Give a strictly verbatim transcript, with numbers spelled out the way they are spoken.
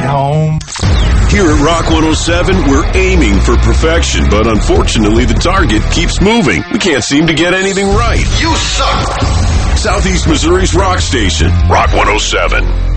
Sweet home. Here at Rock one oh seven, we're aiming for perfection, but unfortunately the target keeps moving. We can't seem to get anything right. You suck! Southeast Missouri's rock station, Rock one oh seven.